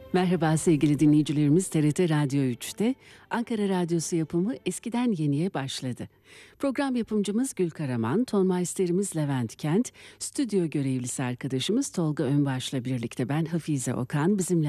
Merhaba sevgili dinleyicilerimiz, TRT Radyo 3'te Ankara Radyosu yapımı Eskiden Yeniye başladı. Program yapımcımız Gül Karaman, tonmeisterimiz Levent Kent, stüdyo görevlisi arkadaşımız Tolga Önbaş'la birlikte ben Hafize Okan bizimle